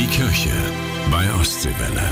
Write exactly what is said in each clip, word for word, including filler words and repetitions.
Die Kirche bei Ostseewelle.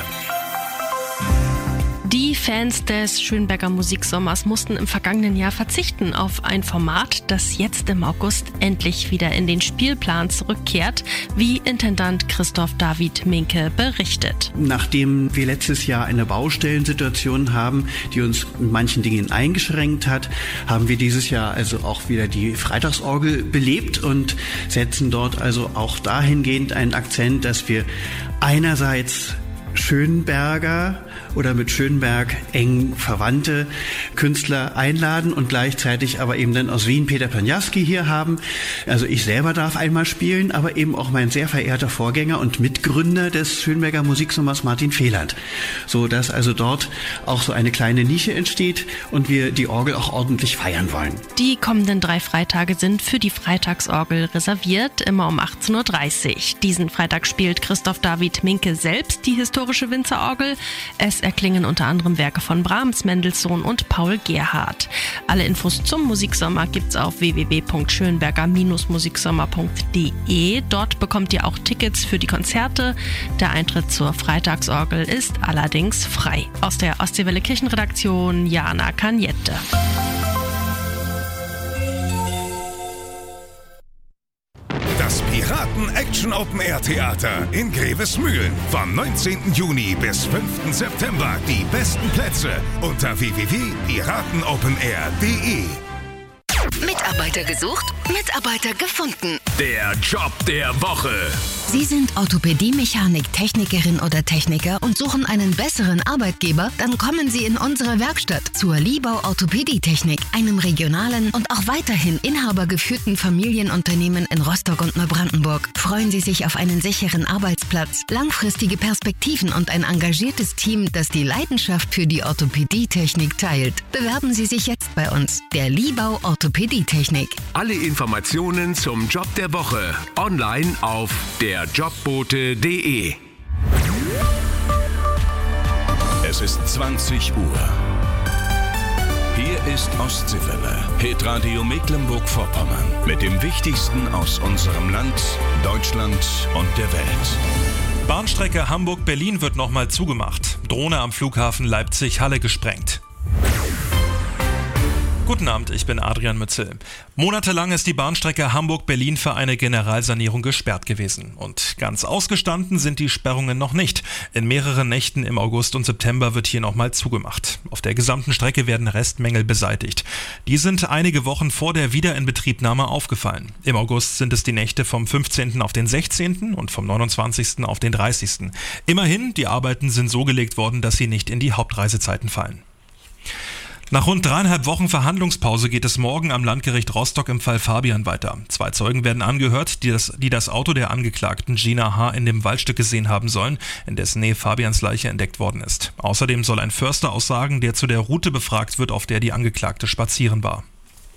Die Fans des Schönberger Musiksommers mussten im vergangenen Jahr verzichten auf ein Format, das jetzt im August endlich wieder in den Spielplan zurückkehrt, wie Intendant Christoph David Minke berichtet. Nachdem wir letztes Jahr eine Baustellensituation haben, die uns in manchen Dingen eingeschränkt hat, haben wir dieses Jahr also auch wieder die Freitagsorgel belebt und setzen dort also auch dahingehend einen Akzent, dass wir einerseits Schönberger oder mit Schönberg eng verwandte Künstler einladen und gleichzeitig aber eben dann aus Wien Peter Panjawski hier haben. Also ich selber darf einmal spielen, aber eben auch mein sehr verehrter Vorgänger und Mitgründer des Schönberger Musiksommers Martin Fehland. So dass also dort auch so eine kleine Nische entsteht und wir die Orgel auch ordentlich feiern wollen. Die kommenden drei Freitage sind für die Freitagsorgel reserviert, immer um achtzehn Uhr dreißig. Diesen Freitag spielt Christoph David Minke selbst die historische Winzerorgel. Es erklingen unter anderem Werke von Brahms, Mendelssohn und Paul Gerhardt. Alle Infos zum Musiksommer gibt's auf w w w punkt schönberger musiksommer punkt d e. Dort bekommt ihr auch Tickets für die Konzerte. Der Eintritt zur Freitagsorgel ist allerdings frei. Aus der Ostseewelle Kirchenredaktion Jana Cagnette. Das Piraten-Action-Open-Air-Theater in Grevesmühlen. Vom neunzehnten Juni bis fünften September. Die besten Plätze unter w w w punkt piratenopenair punkt d e. Mitarbeiter gesucht, Mitarbeiter gefunden. Der Job der Woche. Sie sind Orthopädie-Mechanik, Technikerin oder Techniker und suchen einen besseren Arbeitgeber? Dann kommen Sie in unsere Werkstatt zur Liebau Orthopädie-Technik, einem regionalen und auch weiterhin inhabergeführten Familienunternehmen in Rostock und Neubrandenburg. Freuen Sie sich auf einen sicheren Arbeitsplatz, langfristige Perspektiven und ein engagiertes Team, das die Leidenschaft für die Orthopädie-Technik teilt. Bewerben Sie sich jetzt bei uns. Der Liebau Orthopädie-Technik. Alle Informationen zum Job der Woche online auf der jobbote punkt d e. Es ist zwanzig Uhr. Hier ist Ostseewelle, Hitradio Mecklenburg-Vorpommern mit dem Wichtigsten aus unserem Land, Deutschland und der Welt. Bahnstrecke Hamburg-Berlin wird nochmal zugemacht. Drohne am Flughafen Leipzig-Halle gesprengt. Guten Abend, ich bin Adrian Mützel. Monatelang ist die Bahnstrecke Hamburg-Berlin für eine Generalsanierung gesperrt gewesen. Und ganz ausgestanden sind die Sperrungen noch nicht. In mehreren Nächten im August und September wird hier nochmal zugemacht. Auf der gesamten Strecke werden Restmängel beseitigt. Die sind einige Wochen vor der Wiederinbetriebnahme aufgefallen. Im August sind es die Nächte vom fünfzehnten auf den sechzehnten und vom neunundzwanzigsten auf den dreißigsten Immerhin, die Arbeiten sind so gelegt worden, dass sie nicht in die Hauptreisezeiten fallen. Nach rund dreieinhalb Wochen Verhandlungspause geht es morgen am Landgericht Rostock im Fall Fabian weiter. Zwei Zeugen werden angehört, die das, die das Auto der Angeklagten Gina H. in dem Waldstück gesehen haben sollen, in dessen Nähe Fabians Leiche entdeckt worden ist. Außerdem soll ein Förster aussagen, der zu der Route befragt wird, auf der die Angeklagte spazieren war.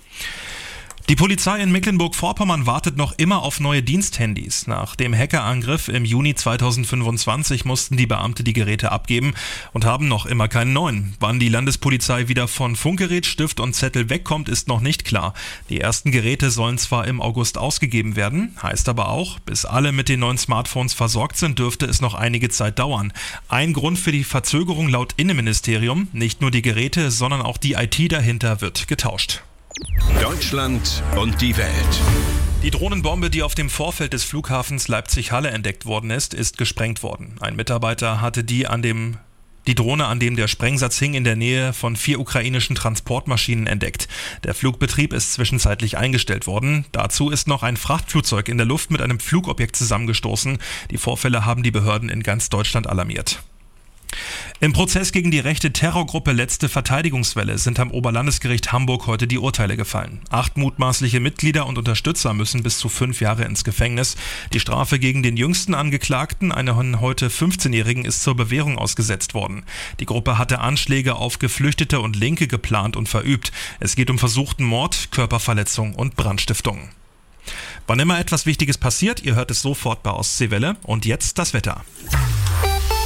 Die Polizei in Mecklenburg-Vorpommern wartet noch immer auf neue Diensthandys. Nach dem Hackerangriff im Juni zweitausendfünfundzwanzig mussten die Beamte die Geräte abgeben und haben noch immer keinen neuen. Wann die Landespolizei wieder von Funkgerät, Stift und Zettel wegkommt, ist noch nicht klar. Die ersten Geräte sollen zwar im August ausgegeben werden, heißt aber auch, bis alle mit den neuen Smartphones versorgt sind, dürfte es noch einige Zeit dauern. Ein Grund für die Verzögerung laut Innenministerium: nicht nur die Geräte, sondern auch die I T dahinter wird getauscht. Deutschland und die Welt. Die Drohnenbombe, die auf dem Vorfeld des Flughafens Leipzig-Halle entdeckt worden ist, ist gesprengt worden. Ein Mitarbeiter hatte die an dem Die Drohne, an dem der Sprengsatz hing, in der Nähe von vier ukrainischen Transportmaschinen entdeckt. Der Flugbetrieb ist zwischenzeitlich eingestellt worden. Dazu ist noch ein Frachtflugzeug in der Luft mit einem Flugobjekt zusammengestoßen. Die Vorfälle haben die Behörden in ganz Deutschland alarmiert. Im Prozess gegen die rechte Terrorgruppe Letzte Verteidigungswelle sind am Oberlandesgericht Hamburg heute die Urteile gefallen. Acht mutmaßliche Mitglieder und Unterstützer müssen bis zu fünf Jahre ins Gefängnis. Die Strafe gegen den jüngsten Angeklagten, einen heute fünfzehnjährigen, ist zur Bewährung ausgesetzt worden. Die Gruppe hatte Anschläge auf Geflüchtete und Linke geplant und verübt. Es geht um versuchten Mord, Körperverletzung und Brandstiftung. Wann immer etwas Wichtiges passiert, ihr hört es sofort bei Ostseewelle. Und jetzt das Wetter.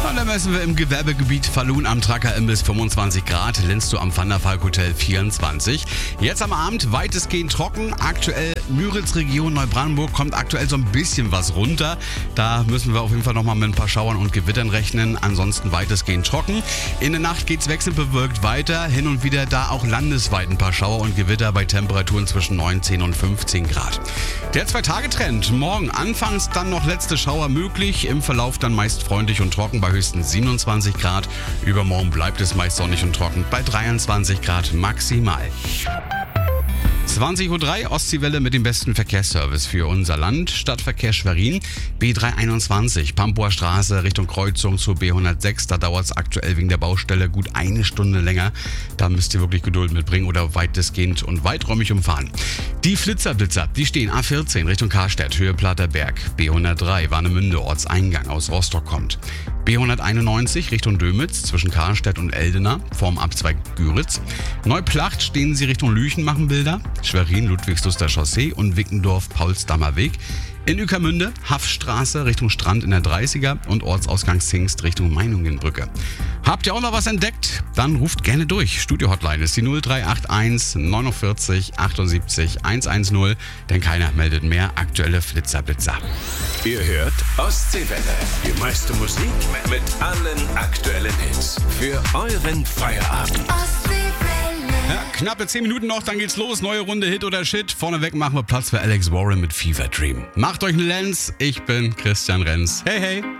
Und dann messen wir im Gewerbegebiet Falun am Tracker-Imbiss fünfundzwanzig Grad, Linstow am Van der Valk Hotel vierundzwanzig. Jetzt am Abend weitestgehend trocken. Aktuell Müritz Region Neubrandenburg kommt aktuell so ein bisschen was runter. Da müssen wir auf jeden Fall nochmal mit ein paar Schauern und Gewittern rechnen. Ansonsten weitestgehend trocken. In der Nacht geht's wechselnd bewölkt weiter. Hin und wieder da auch landesweit ein paar Schauer und Gewitter bei Temperaturen zwischen neunzehn und fünfzehn Grad. Der Zwei-Tage-Trend. Morgen anfangs dann noch letzte Schauer möglich. Im Verlauf dann meist freundlich und trocken bei höchstens siebenundzwanzig Grad. Übermorgen bleibt es meist sonnig und trocken bei dreiundzwanzig Grad maximal. zwanzig Uhr drei, Ostseewelle mit dem besten Verkehrsservice für unser Land. Stadtverkehr Schwerin, B dreihunderteinundzwanzig, Pampower Straße Richtung Kreuzung zur B hundertsechs. Da dauert es aktuell wegen der Baustelle gut eine Stunde länger. Da müsst ihr wirklich Geduld mitbringen oder weitestgehend und weiträumig umfahren. Die Flitzerblitzer, die stehen A vierzehn Richtung Karstedt, Höhe Platterberg. B hundertdrei, Warnemünde, Ortseingang aus Rostock kommt. B hunderteinundneunzig Richtung Dömitz zwischen Karstedt und Eldena, vorm Abzweig Güritz. Neuplacht stehen sie Richtung Lüchen, machen Bilder. Schwerin, Ludwigsluster Chaussee und Wickendorf, Paulsdammer Weg. In Ueckermünde, Haffstraße Richtung Strand in der dreißiger und Ortsausgang Zingst Richtung Meiningenbrücke. Habt ihr auch noch was entdeckt? Dann ruft gerne durch. Studio-Hotline ist die null drei acht eins neunundvierzig achtundsiebzig hundertzehn, denn keiner meldet mehr aktuelle Flitzerblitzer. Ihr hört Ostseewelle. Die meiste Musik mit allen aktuellen Hits. Für euren Feierabend. Ja, knappe zehn Minuten noch, dann geht's los. Neue Runde Hit oder Shit. Vorneweg machen wir Platz für Alex Warren mit Fever Dream. Macht euch einen Lenz. Ich bin Christian Renz. Hey, hey.